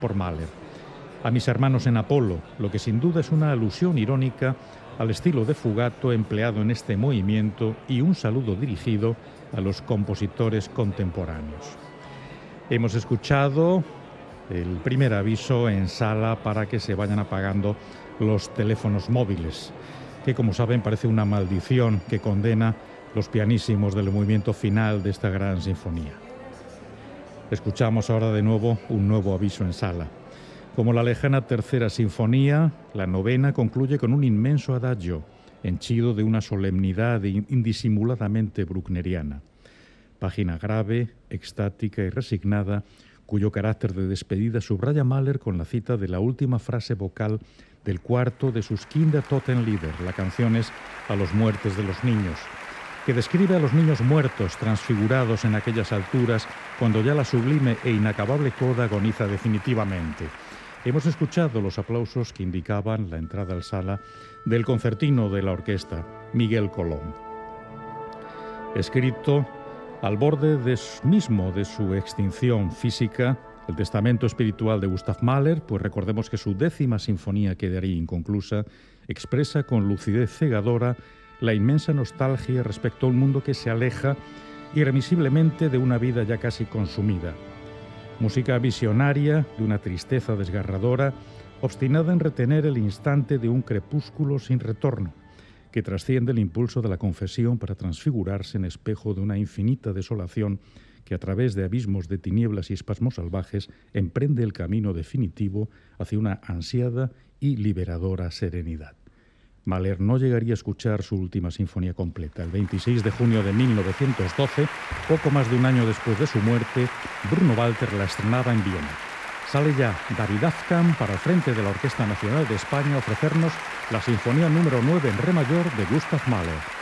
por Mahler. A mis hermanos en Apolo, lo que sin duda es una alusión irónica al estilo de fugato empleado en este movimiento y un saludo dirigido a los compositores contemporáneos. Hemos escuchado el primer aviso en sala para que se vayan apagando los teléfonos móviles, que como saben parece una maldición que condena los pianísimos del movimiento final de esta gran sinfonía. Escuchamos ahora de nuevo un nuevo aviso en sala. Como la lejana tercera sinfonía, la novena concluye con un inmenso adagio, henchido de una solemnidad indisimuladamente bruckneriana. Página grave, extática y resignada, cuyo carácter de despedida subraya Mahler con la cita de la última frase vocal del cuarto de sus Kindertotenlieder, la canciones a los muertes de los niños, que describe a los niños muertos, transfigurados en aquellas alturas, cuando ya la sublime e inacabable coda agoniza definitivamente. Hemos escuchado los aplausos que indicaban la entrada al sala del concertino de la orquesta, Miguel Colón. Escrito al borde de su extinción física, el testamento espiritual de Gustav Mahler, pues recordemos que su 10ª sinfonía quedaría inconclusa, expresa con lucidez cegadora la inmensa nostalgia respecto a un mundo que se aleja irremisiblemente de una vida ya casi consumida. Música visionaria de una tristeza desgarradora, obstinada en retener el instante de un crepúsculo sin retorno, que trasciende el impulso de la confesión para transfigurarse en espejo de una infinita desolación que a través de abismos de tinieblas y espasmos salvajes emprende el camino definitivo hacia una ansiada y liberadora serenidad. Mahler no llegaría a escuchar su última sinfonía completa. El 26 de junio de 1912, poco más de un año después de su muerte, Bruno Walter la estrenaba en Viena. Sale ya David Azcam para el frente de la Orquesta Nacional de España a ofrecernos la Sinfonía número 9 en re mayor de Gustav Mahler.